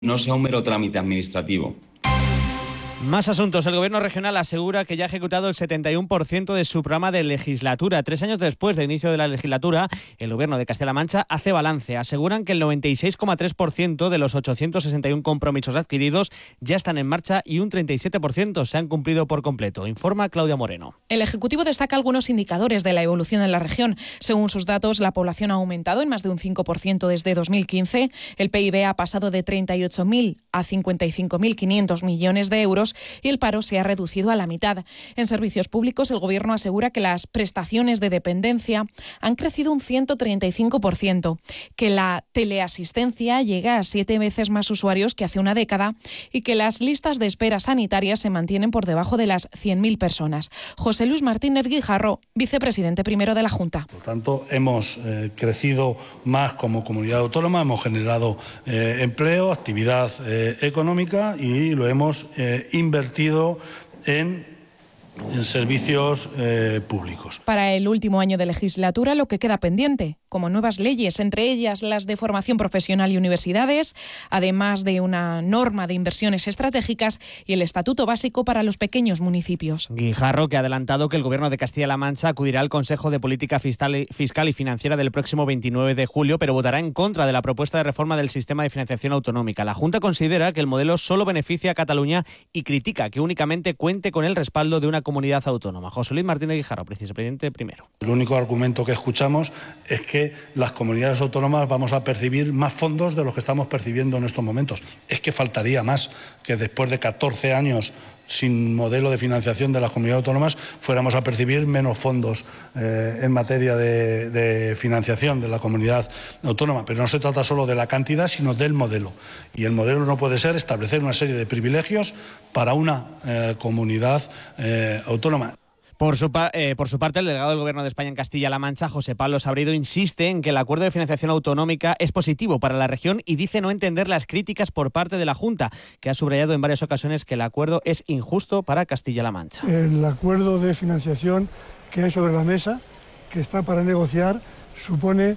no sea un mero trámite administrativo. Más asuntos. El Gobierno regional asegura que ya ha ejecutado el 71% de su programa de legislatura. 3 años después del inicio de la legislatura, el Gobierno de Castilla-La Mancha hace balance. Aseguran que el 96,3% de los 861 compromisos adquiridos ya están en marcha y un 37% se han cumplido por completo. Informa Claudia Moreno. El Ejecutivo destaca algunos indicadores de la evolución en la región. Según sus datos, la población ha aumentado en más de un 5% desde 2015. El PIB ha pasado de 38.000 a 55.500 millones de euros y el paro se ha reducido a la mitad. En servicios públicos, el Gobierno asegura que las prestaciones de dependencia han crecido un 135%, que la teleasistencia llega a 7 veces más usuarios que hace una década y que las listas de espera sanitarias se mantienen por debajo de las 100.000 personas. José Luis Martínez Guijarro, vicepresidente primero de la Junta. Por tanto, hemos crecido más como comunidad autónoma, hemos generado empleo, actividad económica y lo hemos invertido en servicios públicos. Para el último año de legislatura, lo que queda pendiente, como nuevas leyes, entre ellas las de formación profesional y universidades, además de una norma de inversiones estratégicas y el Estatuto Básico para los pequeños municipios. Guijarro, que ha adelantado que el Gobierno de Castilla-La Mancha acudirá al Consejo de Política Fiscal y Financiera del próximo 29 de julio, pero votará en contra de la propuesta de reforma del sistema de financiación autonómica. La Junta considera que el modelo solo beneficia a Cataluña y critica que únicamente cuente con el respaldo de una comunidad autónoma. José Luis Martínez Guijarro, vicepresidente primero. El único argumento que escuchamos es que las comunidades autónomas vamos a percibir más fondos de los que estamos percibiendo en estos momentos. Es que faltaría más que después de 14 años sin modelo de financiación de las comunidades autónomas fuéramos a percibir menos fondos en materia de financiación de la comunidad autónoma. Pero no se trata solo de la cantidad, sino del modelo. Y el modelo no puede ser establecer una serie de privilegios para una comunidad autónoma. Por su parte, el delegado del Gobierno de España en Castilla-La Mancha, José Pablo Sabrido, insiste en que el acuerdo de financiación autonómica es positivo para la región y dice no entender las críticas por parte de la Junta, que ha subrayado en varias ocasiones que el acuerdo es injusto para Castilla-La Mancha. El acuerdo de financiación que hay sobre la mesa, que está para negociar, supone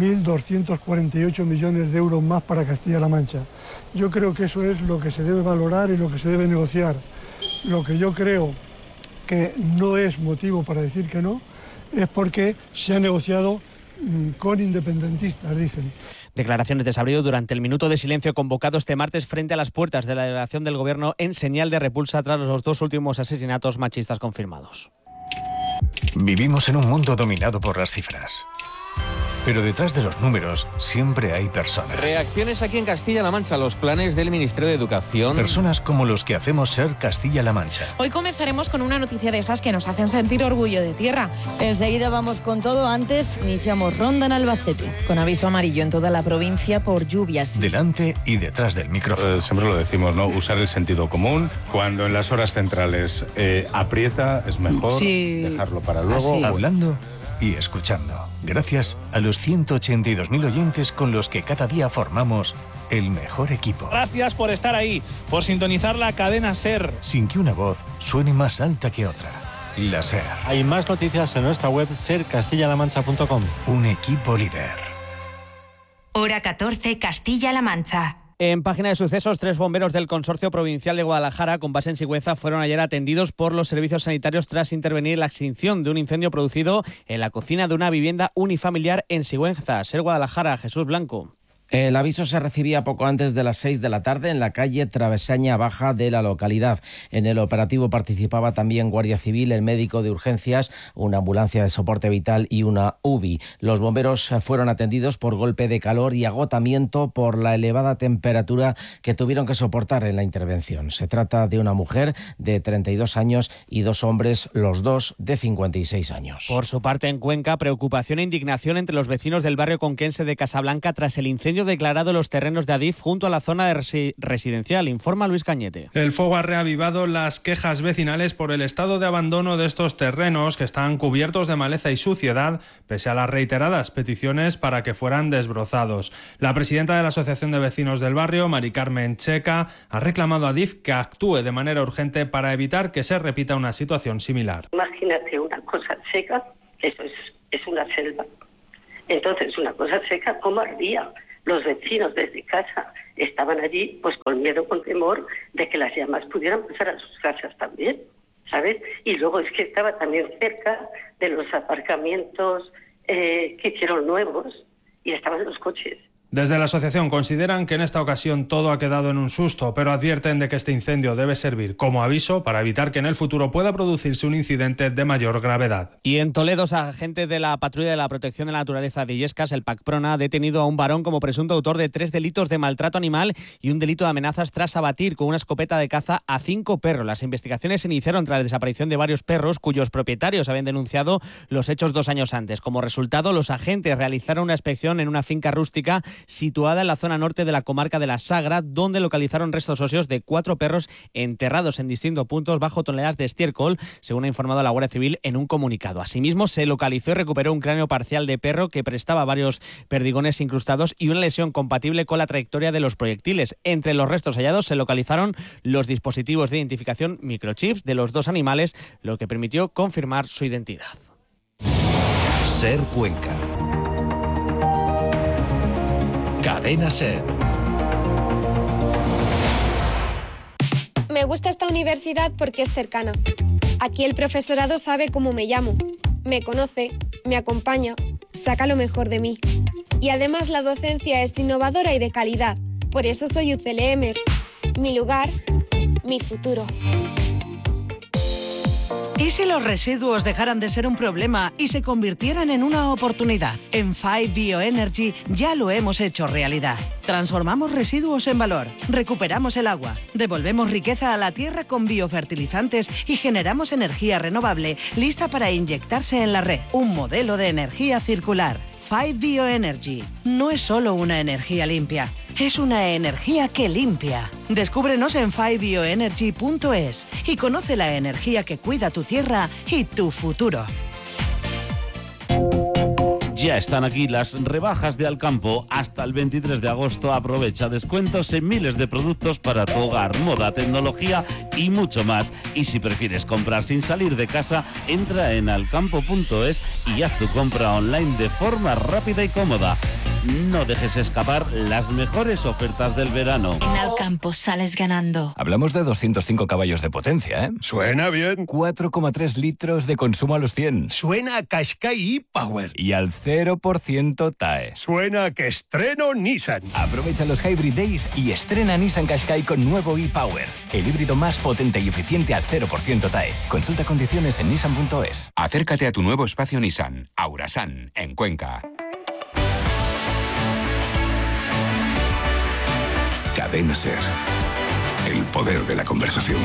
1.248 millones de euros más para Castilla-La Mancha. Yo creo que eso es lo que se debe valorar y lo que se debe negociar. Lo que yo creo que no es motivo para decir que no, es porque se ha negociado con independentistas, dicen. Declaraciones de Sabrido durante el minuto de silencio convocado este martes frente a las puertas de la delegación del Gobierno en señal de repulsa tras los 2 últimos asesinatos machistas confirmados. Vivimos en un mundo dominado por las cifras. Pero detrás de los números siempre hay personas. Reacciones aquí en Castilla-La Mancha a los planes del Ministerio de Educación. Personas como los que hacemos ser Castilla-La Mancha. Hoy comenzaremos con una noticia de esas que nos hacen sentir orgullo de tierra. Enseguida vamos con todo. Antes iniciamos ronda en Albacete. Con aviso amarillo en toda la provincia por lluvias. Delante y detrás del micrófono. Siempre lo decimos, ¿no? Usar el sentido común. Cuando en las horas centrales aprieta, es mejor dejarlo para luego. Así. Hablando y escuchando. Gracias a los 182.000 oyentes con los que cada día formamos el mejor equipo. Gracias por estar ahí, por sintonizar la cadena SER. Sin que una voz suene más alta que otra. La SER. Hay más noticias en nuestra web sercastillalamancha.com. Un equipo líder. Hora 14, Castilla-La Mancha. En página de sucesos, 3 bomberos del Consorcio Provincial de Guadalajara, con base en Sigüenza, fueron ayer atendidos por los servicios sanitarios tras intervenir en la extinción de un incendio producido en la cocina de una vivienda unifamiliar en Sigüenza. SER Guadalajara, Jesús Blanco. El aviso se recibía poco antes de las 6 de la tarde en la calle Travesaña Baja de la localidad. En el operativo participaba también Guardia Civil, el médico de urgencias, una ambulancia de soporte vital y una UBI. Los bomberos fueron atendidos por golpe de calor y agotamiento por la elevada temperatura que tuvieron que soportar en la intervención. Se trata de una mujer de 32 años y 2 hombres, los dos de 56 años. Por su parte, en Cuenca, preocupación e indignación entre los vecinos del barrio conquense de Casablanca tras el incendio declarado en los terrenos de Adif junto a la zona de residencial, informa Luis Cañete. El fuego ha reavivado las quejas vecinales por el estado de abandono de estos terrenos que están cubiertos de maleza y suciedad, pese a las reiteradas peticiones para que fueran desbrozados. La presidenta de la Asociación de Vecinos del Barrio, Mari Carmen Checa, ha reclamado a Adif que actúe de manera urgente para evitar que se repita una situación similar. Imagínate una cosa seca, eso es una selva. Entonces, una cosa seca, ¿cómo ardía? los vecinos desde casa estaban allí pues con miedo, con temor de que las llamas pudieran pasar a sus casas también, ¿sabes? Y luego es que estaba también cerca de los aparcamientos que hicieron nuevos y estaban los coches. Desde la asociación consideran que en esta ocasión todo ha quedado en un susto, pero advierten de que este incendio debe servir como aviso para evitar que en el futuro pueda producirse un incidente de mayor gravedad. Y en Toledo, agentes de la Patrulla de la Protección de la Naturaleza de Illescas, el PACPRONA, ha detenido a un varón como presunto autor de 3 delitos de maltrato animal y un delito de amenazas tras abatir con una escopeta de caza a 5 perros. Las investigaciones se iniciaron tras la desaparición de varios perros cuyos propietarios habían denunciado los hechos 2 años antes. Como resultado, los agentes realizaron una inspección en una finca rústica situada en la zona norte de la comarca de la Sagra, donde localizaron restos óseos de 4 perros enterrados en distintos puntos bajo toneladas de estiércol, según ha informado la Guardia Civil en un comunicado. Asimismo, se localizó y recuperó un cráneo parcial de perro que prestaba varios perdigones incrustados y una lesión compatible con la trayectoria de los proyectiles. Entre los restos hallados se localizaron los dispositivos de identificación microchips de los 2 animales, lo que permitió confirmar su identidad. Ser Cuenca. Cadena Ser. Me gusta esta universidad porque es cercana. Aquí el profesorado sabe cómo me llamo, me conoce, me acompaña, saca lo mejor de mí. Y además la docencia es innovadora y de calidad. Por eso soy UCLemer. Mi lugar, mi futuro. ¿Y si los residuos dejaran de ser un problema y se convirtieran en una oportunidad? En 5 Bioenergy ya lo hemos hecho realidad. Transformamos residuos en valor, recuperamos el agua, devolvemos riqueza a la tierra con biofertilizantes y generamos energía renovable lista para inyectarse en la red. Un modelo de energía circular. 5 Bioenergy no es solo una energía limpia, es una energía que limpia. Descúbrenos en 5bioenergy.es y conoce la energía que cuida tu tierra y tu futuro. Ya están aquí las rebajas de Alcampo. Hasta el 23 de agosto aprovecha descuentos en miles de productos para tu hogar, moda, tecnología y mucho más. Y si prefieres comprar sin salir de casa, entra en alcampo.es y haz tu compra online de forma rápida y cómoda. No dejes escapar las mejores ofertas del verano. En Alcampo sales ganando. Hablamos de 205 caballos de potencia, ¿eh? Suena bien. 4,3 litros de consumo a los 100. Suena a Qashqai e-Power. Y al 0% TAE. Suena a que estreno Nissan. Aprovecha los Hybrid Days y estrena Nissan Qashqai con nuevo e-Power. El híbrido más potente y eficiente al 0% TAE. Consulta condiciones en nissan.es. Acércate a tu nuevo espacio Nissan, Aurasan, en Cuenca. Cadena Ser. El poder de la conversación.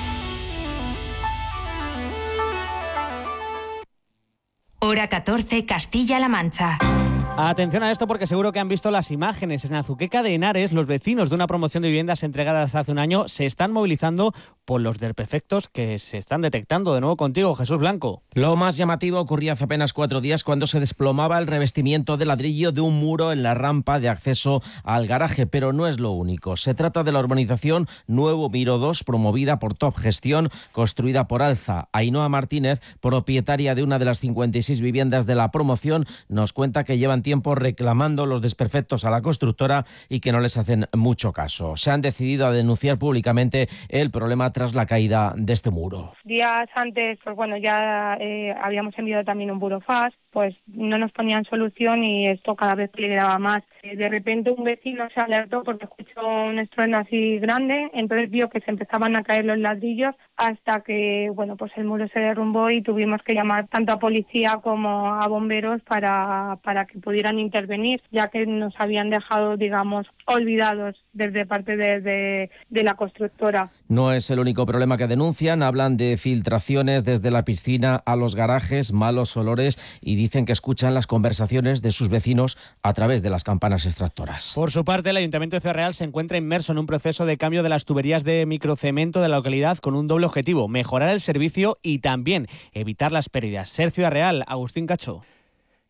Hora 14, Castilla-La Mancha. Atención a esto porque seguro que han visto las imágenes. En Azuqueca de Henares, los vecinos de una promoción de viviendas entregadas hace un año se están movilizando por los desperfectos que se están detectando. De nuevo contigo, Jesús Blanco. Lo más llamativo ocurría hace apenas 4 días cuando se desplomaba el revestimiento de ladrillo de un muro en la rampa de acceso al garaje, pero no es lo único. Se trata de la urbanización Nuevo Miro 2, promovida por Top Gestión, construida por Alza. Ainhoa Martínez, propietaria de una de las 56 viviendas de la promoción, nos cuenta que llevan tiempo reclamando los desperfectos a la constructora y que no les hacen mucho caso. Se han decidido a denunciar públicamente el problema tras la caída de este muro. Días antes, pues bueno, ya habíamos enviado también un burofax, pues no nos ponían solución y esto cada vez peligraba más. De repente un vecino se alertó porque escuchó un estruendo así grande, entonces vio que se empezaban a caer los ladrillos hasta que, bueno, pues el muro se derrumbó y tuvimos que llamar tanto a policía como a bomberos para que pudieran intervenir, ya que nos habían dejado, digamos, olvidados desde parte de la constructora. No es el único problema que denuncian, hablan de filtraciones desde la piscina a los garajes, malos olores y dicen que escuchan las conversaciones de sus vecinos a través de las campanas extractoras. Por su parte, el Ayuntamiento de Ciudad Real se encuentra inmerso en un proceso de cambio de las tuberías de microcemento de la localidad con un doble objetivo: mejorar el servicio y también evitar las pérdidas. Ser Ciudad Real, Agustín Cacho.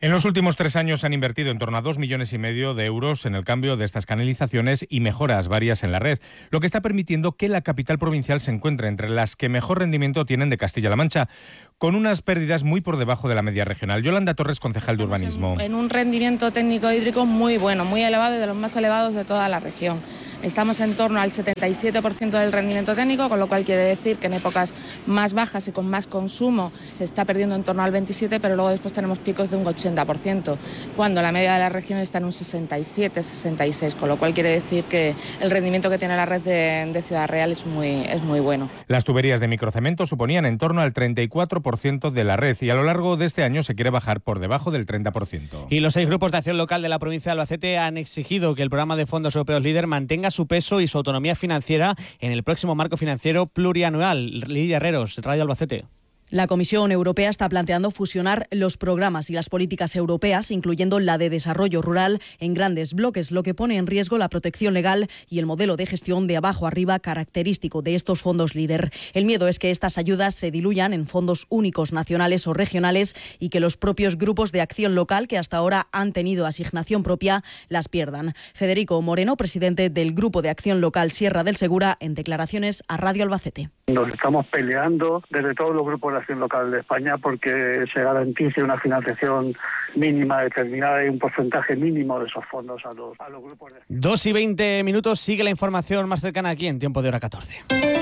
En los últimos 3 años se han invertido en torno a 2,5 millones de euros en el cambio de estas canalizaciones y mejoras varias en la red, lo que está permitiendo que la capital provincial se encuentre entre las que mejor rendimiento tienen de Castilla-La Mancha, con unas pérdidas muy por debajo de la media regional. Yolanda Torres, concejal de urbanismo. En un rendimiento técnico hídrico muy bueno, muy elevado y de los más elevados de toda la región. Estamos en torno al 77% del rendimiento técnico, con lo cual quiere decir que en épocas más bajas y con más consumo se está perdiendo en torno al 27%, pero luego después tenemos picos de un 80%, cuando la media de la región está en un 67-66%, con lo cual quiere decir que el rendimiento que tiene la red de Ciudad Real es muy bueno. Las tuberías de microcemento suponían en torno al 34% de la red y a lo largo de este año se quiere bajar por debajo del 30%. Y los 6 grupos de acción local de la provincia de Albacete han exigido que el programa de fondos europeos LEADER mantenga su peso y su autonomía financiera en el próximo marco financiero plurianual. Lidia Herreros, Radio Albacete. La Comisión Europea está planteando fusionar los programas y las políticas europeas, incluyendo la de desarrollo rural, en grandes bloques, lo que pone en riesgo la protección legal y el modelo de gestión de abajo arriba característico de estos fondos LEADER. El miedo es que estas ayudas se diluyan en fondos únicos nacionales o regionales y que los propios grupos de acción local, que hasta ahora han tenido asignación propia, las pierdan. Federico Moreno, presidente del Grupo de Acción Local Sierra del Segura, en declaraciones a Radio Albacete. Nos estamos peleando desde todos los grupos de acción local de España porque se garantice una financiación mínima determinada y un porcentaje mínimo de esos fondos a los grupos de acción. 2:20, sigue la información más cercana aquí en tiempo de hora 14.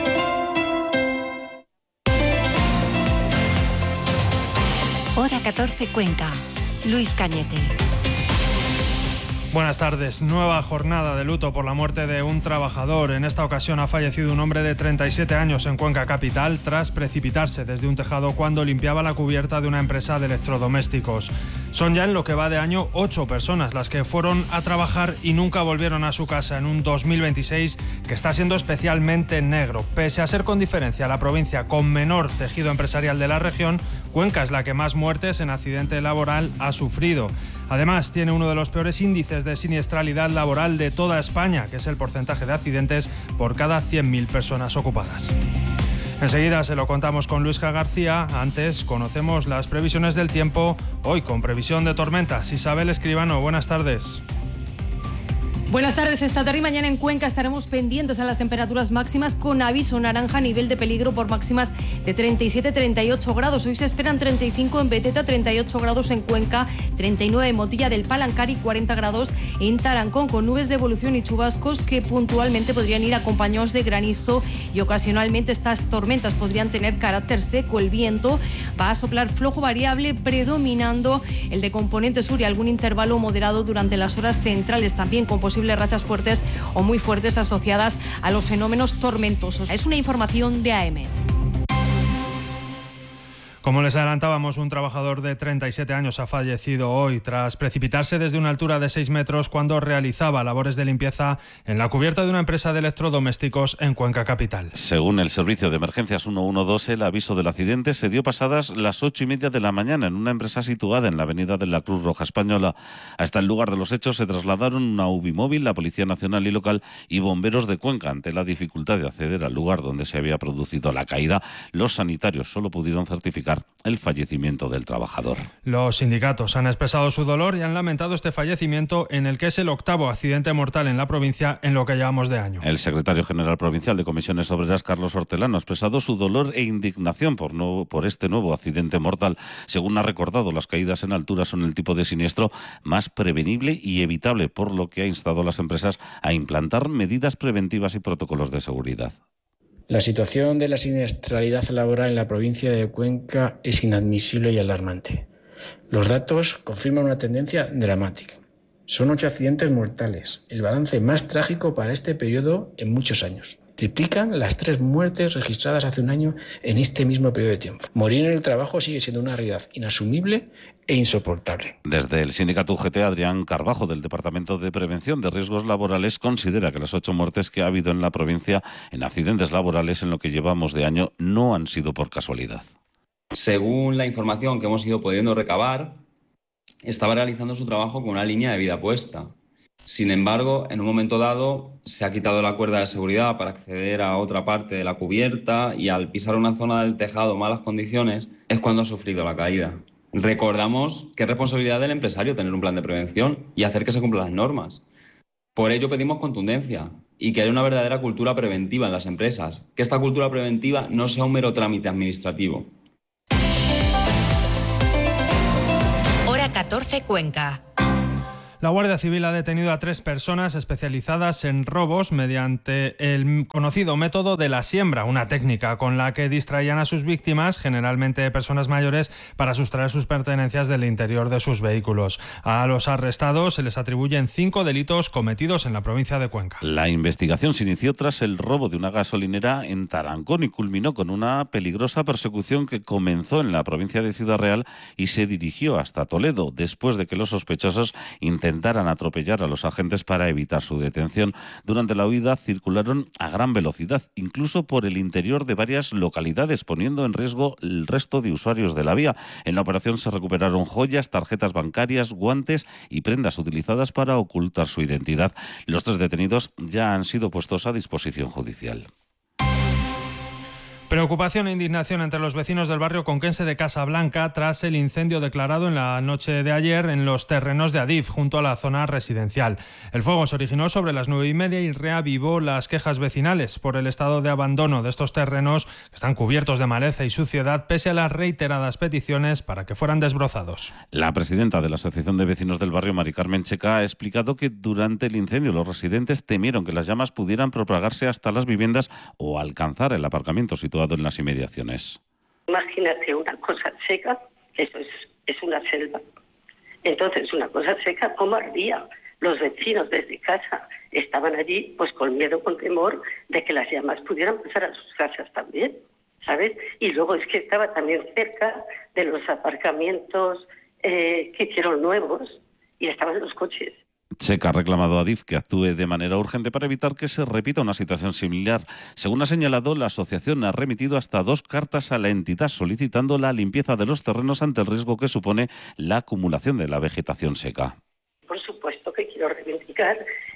Hora 14 Cuenca. Luis Cañete. Buenas tardes. Nueva jornada de luto por la muerte de un trabajador. En esta ocasión ha fallecido un hombre de 37 años en Cuenca capital tras precipitarse desde un tejado cuando limpiaba la cubierta de una empresa de electrodomésticos. Son ya en lo que va de año 8 personas las que fueron a trabajar y nunca volvieron a su casa en un 2026 que está siendo especialmente negro. Pese a ser con diferencia la provincia con menor tejido empresarial de la región, Cuenca es la que más muertes en accidente laboral ha sufrido. Además, tiene uno de los peores índices de siniestralidad laboral de toda España, que es el porcentaje de accidentes por cada 100.000 personas ocupadas. Enseguida se lo contamos con Luisja García. Antes conocemos las previsiones del tiempo, hoy con previsión de tormentas. Isabel Escribano, buenas tardes. Buenas tardes. Esta tarde y mañana en Cuenca estaremos pendientes a las temperaturas máximas con aviso naranja a nivel de peligro por máximas de 37-38 grados. Hoy se esperan 35 en Beteta, 38 grados en Cuenca, 39 en Motilla del Palancar y 40 grados en Tarancón, con nubes de evolución y chubascos que puntualmente podrían ir acompañados de granizo y ocasionalmente estas tormentas podrían tener carácter seco. El viento va a soplar flojo variable, predominando el de componente sur y algún intervalo moderado durante las horas centrales, también con posibles rachas fuertes o muy fuertes asociadas a los fenómenos tormentosos. Es una información de AEMET. Como les adelantábamos, un trabajador de 37 años ha fallecido hoy tras precipitarse desde una altura de 6 metros cuando realizaba labores de limpieza en la cubierta de una empresa de electrodomésticos en Cuenca capital. Según el servicio de emergencias 112, el aviso del accidente se dio pasadas las 8:30 de la mañana en una empresa situada en la avenida de la Cruz Roja Española. Hasta el lugar de los hechos se trasladaron una UBI-móvil, la Policía Nacional y Local y bomberos de Cuenca. Ante la dificultad de acceder al lugar donde se había producido la caída, los sanitarios solo pudieron certificar el fallecimiento del trabajador. Los sindicatos han expresado su dolor y han lamentado este fallecimiento, en el que es el 8º accidente mortal en la provincia en lo que llevamos de año. El secretario general provincial de Comisiones Obreras, Carlos Hortelano, ha expresado su dolor e indignación por este nuevo accidente mortal. Según ha recordado, las caídas en altura son el tipo de siniestro más prevenible y evitable, por lo que ha instado a las empresas a implantar medidas preventivas y protocolos de seguridad. La situación de la siniestralidad laboral en la provincia de Cuenca es inadmisible y alarmante. Los datos confirman una tendencia dramática. Son 8 accidentes mortales, el balance más trágico para este periodo en muchos años. Triplican las 3 muertes registradas hace un año en este mismo periodo de tiempo. Morir en el trabajo sigue siendo una realidad inasumible e insoportable. Desde el sindicato UGT, Adrián Carbajo, del Departamento de Prevención de Riesgos Laborales, considera que las 8 muertes que ha habido en la provincia en accidentes laborales en lo que llevamos de año no han sido por casualidad. Según la información que hemos ido pudiendo recabar, estaba realizando su trabajo con una línea de vida puesta. Sin embargo, en un momento dado se ha quitado la cuerda de seguridad para acceder a otra parte de la cubierta y al pisar una zona del tejado en malas condiciones es cuando ha sufrido la caída. Recordamos que es responsabilidad del empresario tener un plan de prevención y hacer que se cumplan las normas. Por ello pedimos contundencia y que haya una verdadera cultura preventiva en las empresas, que esta cultura preventiva no sea un mero trámite administrativo. Hora 14 Cuenca. La Guardia Civil ha detenido a 3 personas especializadas en robos mediante el conocido método de la siembra, una técnica con la que distraían a sus víctimas, generalmente personas mayores, para sustraer sus pertenencias del interior de sus vehículos. A los arrestados se les atribuyen 5 delitos cometidos en la provincia de Cuenca. La investigación se inició tras el robo de una gasolinera en Tarancón y culminó con una peligrosa persecución que comenzó en la provincia de Ciudad Real y se dirigió hasta Toledo, después de que los sospechosos intentaran atropellar a los agentes para evitar su detención. Durante la huida circularon a gran velocidad, incluso por el interior de varias localidades, poniendo en riesgo el resto de usuarios de la vía. En la operación se recuperaron joyas, tarjetas bancarias, guantes y prendas utilizadas para ocultar su identidad. Los 3 detenidos ya han sido puestos a disposición judicial. Preocupación e indignación entre los vecinos del barrio conquense de Casablanca tras el incendio declarado en la noche de ayer en los terrenos de Adif, junto a la zona residencial. El fuego se originó sobre las 9:30 y reavivó las quejas vecinales por el estado de abandono de estos terrenos, que están cubiertos de maleza y suciedad, pese a las reiteradas peticiones para que fueran desbrozados. La presidenta de la Asociación de Vecinos del Barrio, Mari Carmen Checa, ha explicado que durante el incendio los residentes temieron que las llamas pudieran propagarse hasta las viviendas o alcanzar el aparcamiento situado en las inmediaciones. Imagínate una cosa seca, eso es una selva. Entonces, una cosa seca, ¿cómo ardía? Los vecinos desde casa estaban allí pues con miedo, con temor de que las llamas pudieran pasar a sus casas también, ¿sabes? Y luego es que estaba también cerca de los aparcamientos que hicieron nuevos y estaban los coches. Checa ha reclamado a Adif que actúe de manera urgente para evitar que se repita una situación similar. Según ha señalado, la asociación ha remitido hasta 2 cartas a la entidad solicitando la limpieza de los terrenos ante el riesgo que supone la acumulación de la vegetación seca. Por supuesto que quiero reivindicar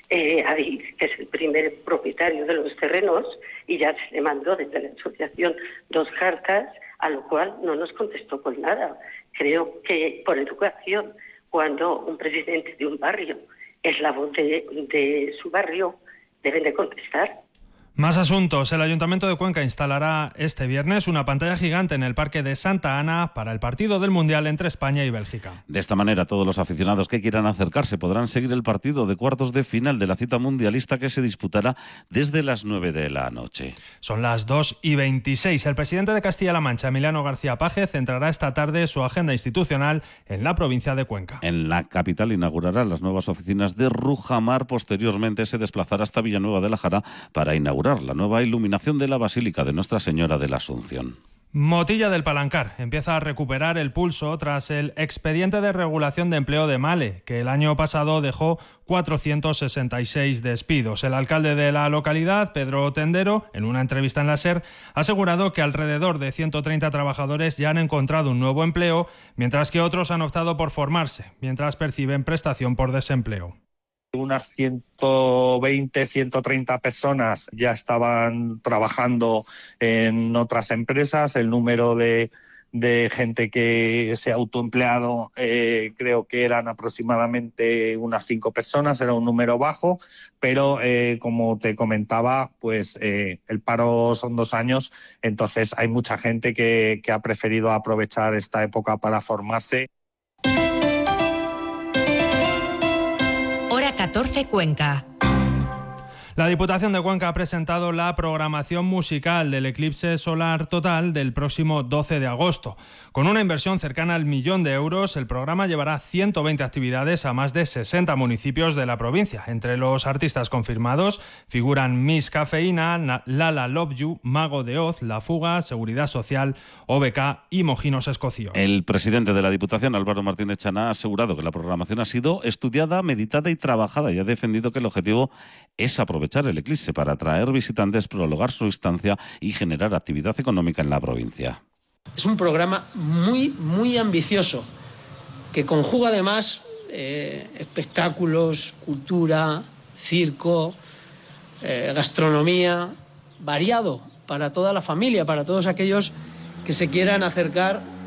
a Adif, que es el primer propietario de los terrenos, y ya se le mandó desde la asociación 2 cartas, a lo cual no nos contestó con nada. Creo que por educación, cuando un presidente de un barrio es la voz de su barrio, deben de contestar. Más asuntos. El Ayuntamiento de Cuenca instalará este viernes una pantalla gigante en el Parque de Santa Ana para el partido del Mundial entre España y Bélgica. De esta manera, todos los aficionados que quieran acercarse podrán seguir el partido de cuartos de final de la cita mundialista que se disputará desde las 9 de la noche. Son las 2:26. El presidente de Castilla-La Mancha, Emiliano García Paje, centrará esta tarde su agenda institucional en la provincia de Cuenca. En la capital inaugurará las nuevas oficinas de Rujamar. Posteriormente se desplazará hasta Villanueva de la Jara para inaugurar la nueva iluminación de la Basílica de Nuestra Señora de la Asunción. Motilla del Palancar empieza a recuperar el pulso tras el expediente de regulación de empleo de Male, que el año pasado dejó 466 despidos. El alcalde de la localidad, Pedro Tendero, en una entrevista en la SER, ha asegurado que alrededor de 130 trabajadores ya han encontrado un nuevo empleo, mientras que otros han optado por formarse, mientras perciben prestación por desempleo. Unas 120, 130 personas ya estaban trabajando en otras empresas. El número de gente que se ha autoempleado creo que eran aproximadamente unas 5 personas, era un número bajo, pero como te comentaba, pues el paro son 2 años, entonces hay mucha gente que ha preferido aprovechar esta época para formarse. Hora 14 Cuenca. La Diputación de Cuenca ha presentado la programación musical del eclipse solar total del próximo 12 de agosto. Con una inversión cercana al 1 millón de euros, el programa llevará 120 actividades a más de 60 municipios de la provincia. Entre los artistas confirmados figuran Miss Cafeína, Lala Love You, Mago de Oz, La Fuga, Seguridad Social, OBK y Mojinos Escocios. El presidente de la Diputación, Álvaro Martínez Chaná, ha asegurado que la programación ha sido estudiada, meditada y trabajada y ha defendido que el objetivo es aprovechar el eclipse para atraer visitantes, prolongar su estancia y generar actividad económica en la provincia. Es un programa muy ambicioso que conjuga además espectáculos, cultura, circo, gastronomía, variado para toda la familia, para todos aquellos que se quieran acercar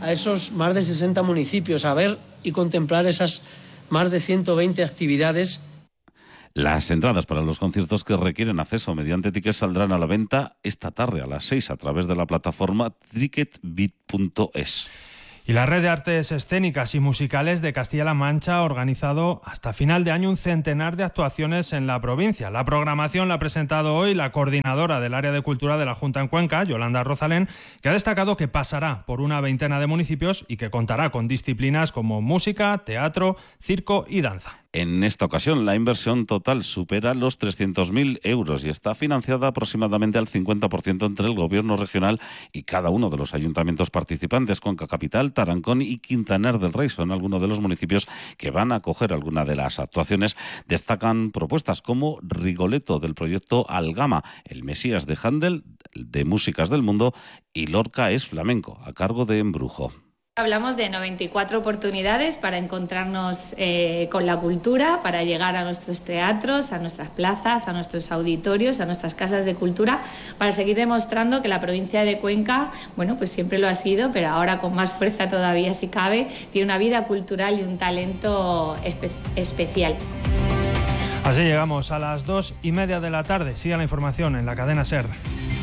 a esos más de 60 municipios, a ver y contemplar esas más de 120 actividades. Las entradas para los conciertos que requieren acceso mediante tickets saldrán a la venta esta tarde a las 6 a través de la plataforma ticketbit.es. Y la Red de Artes Escénicas y Musicales de Castilla-La Mancha ha organizado hasta final de año un centenar de actuaciones en la provincia. La programación la ha presentado hoy la coordinadora del área de cultura de la Junta en Cuenca, Yolanda Rosalén, que ha destacado que pasará por una veintena de municipios y que contará con disciplinas como música, teatro, circo y danza. En esta ocasión, la inversión total supera los 300.000 euros y está financiada aproximadamente al 50% entre el Gobierno regional y cada uno de los ayuntamientos participantes. Cuenca Capital, Tarancón y Quintanar del Rey son algunos de los municipios que van a acoger alguna de las actuaciones. Destacan propuestas como Rigoletto del proyecto Algama, El Mesías de Händel de Músicas del Mundo y Lorca es Flamenco, a cargo de Embrujo. Hablamos de 94 oportunidades para encontrarnos con la cultura, para llegar a nuestros teatros, a nuestras plazas, a nuestros auditorios, a nuestras casas de cultura, para seguir demostrando que la provincia de Cuenca, bueno, pues siempre lo ha sido, pero ahora con más fuerza todavía si cabe, tiene una vida cultural y un talento especial. Así llegamos a las 2:30 de la tarde. Siga la información en la cadena SER.